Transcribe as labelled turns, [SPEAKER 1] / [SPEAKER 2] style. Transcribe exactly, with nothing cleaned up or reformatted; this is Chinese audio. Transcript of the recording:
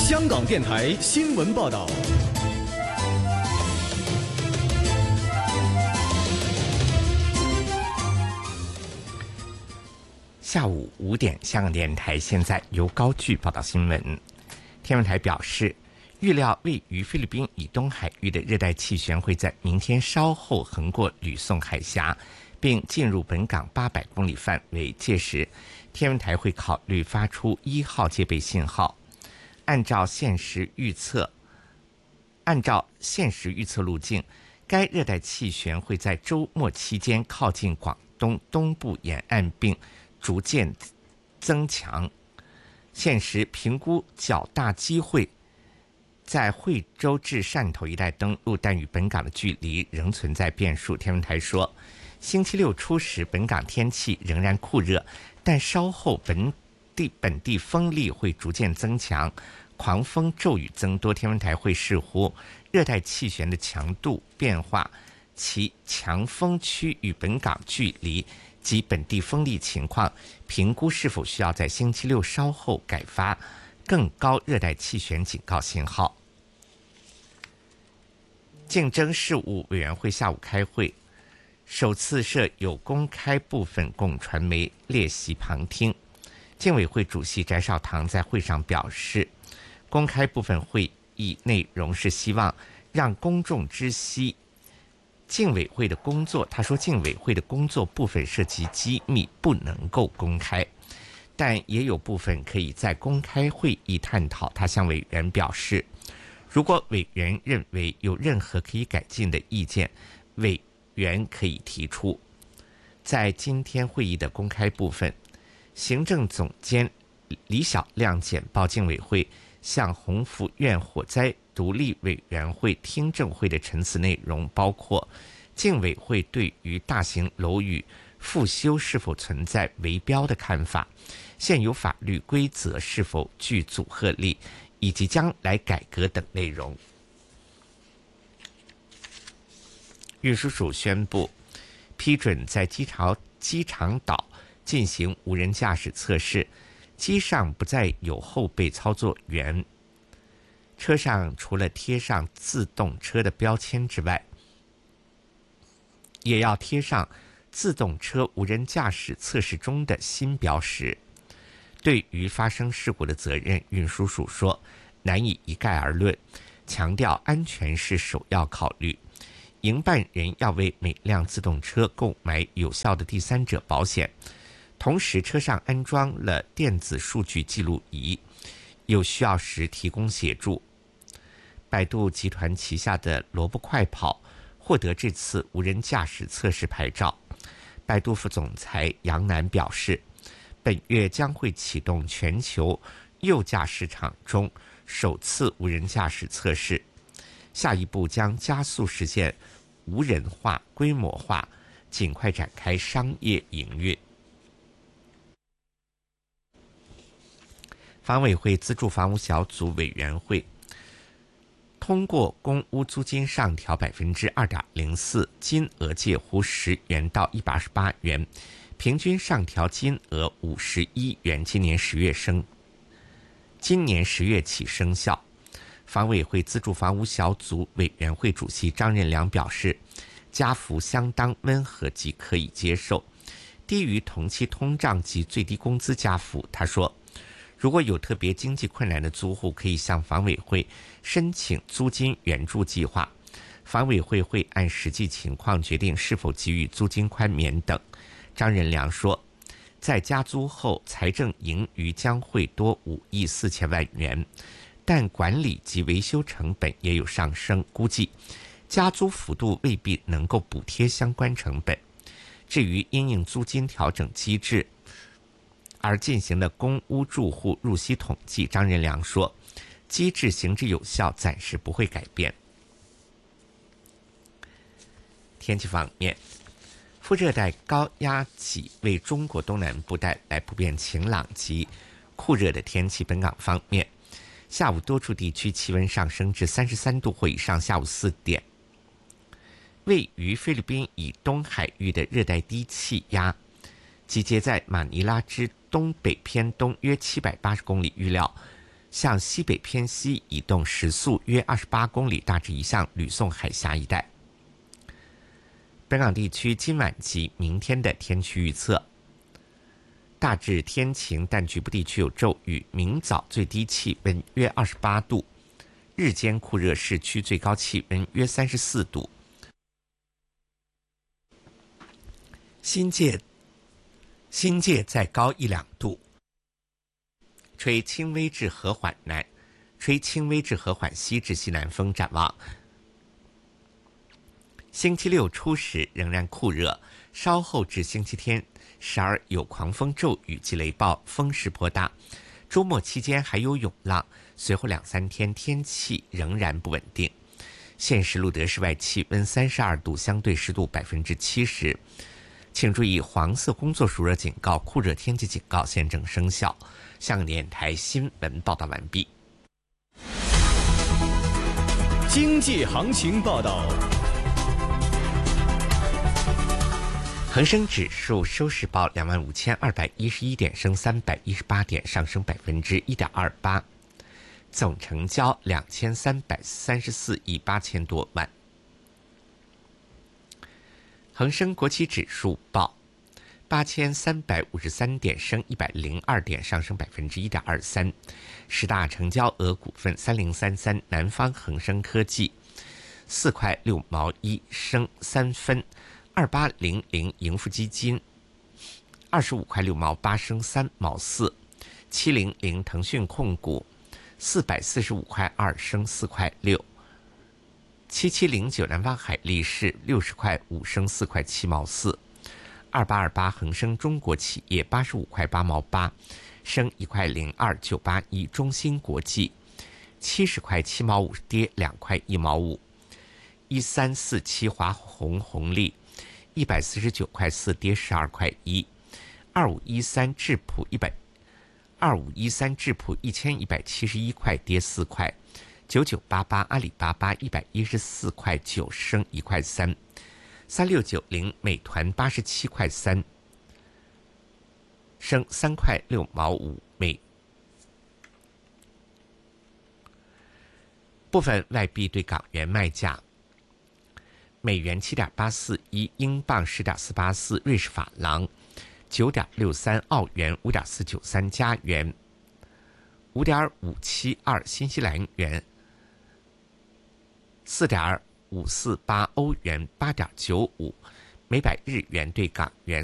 [SPEAKER 1] 香港电台新闻报道。
[SPEAKER 2] 下午五点，香港电台现在由高炬报道新闻。天文台表示，预料位于菲律宾以东海域的热带气旋会在明天稍后横过吕宋海峡，并进入本港八百公里范围。届时，天文台会考虑发出一号戒备信号。按照现时预测，按照现时预测路径，该热带气旋会在周末期间靠近广东东部沿岸，并逐渐增强。现时评估较大机会在惠州至汕头一带登陆，但与本港的距离仍存在变数。天文台说，星期六初时本港天气仍然酷热，但稍后本地本地风力会逐渐增强，狂风骤雨增多。天文台会视乎热带气旋的强度变化、其强风区与本港距离及本地风力情况，评估是否需要在星期六稍后改发更高热带气旋警告信号。竞争事务委员会下午开会，首次设有公开部分供传媒列席旁听。竞委会主席翟绍唐在会上表示，公开部分会议内容是希望让公众知悉竞委会的工作。他说，竞委会的工作部分涉及机密，不能够公开，但也有部分可以在公开会议探讨。他向委员表示，如果委员认为有任何可以改进的意见，委员可以提出。在今天会议的公开部分，行政总监李小亮简报竞委会向鸿福苑火灾独立委员会听证会的陈词内容，包括竞委会对于大型楼宇复修是否存在围标的看法，现有法律规则是否具阻吓力，以及将来改革等内容。运输署宣布批准在机场机场岛进行无人驾驶测试，机上不再有后备操作员，车上除了贴上自动车的标签之外，也要贴上自动车无人驾驶测试中的新标识。对于发生事故的责任，运输署说难以一概而论，强调安全是首要考虑。营办人要为每辆自动车购买有效的第三者保险，同时车上安装了电子数据记录仪，有需要时提供协助。百度集团旗下的萝卜快跑获得这次无人驾驶测试牌照。百度副总裁杨楠表示，本月将会启动全球右驾市场中首次无人驾驶测试，下一步将加速实现无人化、规模化，尽快展开商业营运。房委会资助房屋小组委员会通过公屋租金上调百分之二点零四，金额介乎十元到一百二十八元，平均上调金额五十一元。今年十月生，今年十月起生效。房委会资助房屋小组委员会主席张任良表示，加幅相当温和及可以接受，低于同期通胀及最低工资加幅。他说，如果有特别经济困难的租户，可以向房委会申请租金援助计划，房委会会按实际情况决定是否给予租金宽免等。张任良说，在加租后，财政盈余将会多五亿四千万元，但管理及维修成本也有上升，估计加租幅度未必能够补贴相关成本。至于因应租金调整机制而进行的公屋住户入息统计，张任良说，机制行之有效，暂时不会改变。天气方面，副热带高压脊为中国东南部带来普遍晴朗及酷热的天气。本港方面，下午多处地区气温上升至三十三度或以上。下午四点，位于菲律宾以东海域的热带低气压集结在马尼拉之东北偏东约七百八十公里，预料向西北偏西移动，时速约二十八公里，大致移向吕宋海峡一带。本港地区今晚及明天的天气预测：大致天晴，但局部地区有骤雨。明早最低气温约二十八度，日间酷热，市区最高气温约三十四度。新界新界再高一两度。吹轻微至和缓南，吹轻微至和缓西至西南风。展望星期六初时仍然酷热，稍后至星期天时而有狂风骤雨及雷暴，风势颇大。周末期间还有涌浪，随后两三天天气仍然不稳定。现时录得室外气温三十二度，相对湿度百分之七十。请注意，黄色工作暑热警告、酷热天气警告现正生效。香港电台新闻报道完毕。
[SPEAKER 1] 经济行情报道。
[SPEAKER 2] 恒生指数收市报两万五千二百一十一点，升三百一十八点，上升百分之一点二八。总成交两千三百三十四亿八千多万。恒生国企指数报八千三百五十三点，升一百零二点，上升百分之一点二三。十大成交额股份：三零三三南方恒生科技，四块六毛一，升三分；二八零零盈富基金，二十五块六毛八，升三毛四；七零零腾讯控股，四百四十五块二，升四块六；七七零九南方海力士，六十块五，升四块七毛四。二八二八恒生中国企业，八十五块八毛八，升一块零二。九八一中芯国际，七十块七毛五，跌两块一毛五。一三四七华虹红利，一百四十九块四，跌十二块一。二五一三智普一百，二五一三智普一千一百七十一块，跌四块。九九八八阿里巴巴一百一十四块九，升一块三。三六九零美团八十七块三，升三块六毛五美。部分外币对港元卖价：美元七点八四一，英镑十点四八四，瑞士法郎九点六三，澳元五点四九三，加元五点五七二，新西兰元四点五四八，欧元八点九五，每百日元对港元